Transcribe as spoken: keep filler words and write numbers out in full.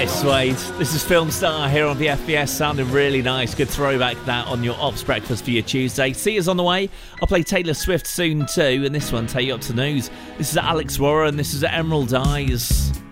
Nice, Wade. This is Film Star here on the F B S, sounding really nice. Good throwback that on your Ops Breakfast for your Tuesday. See us on the way. I'll play Taylor Swift soon too, and this one take you up to news. This is Alex Warren, this is Emerald Eyes.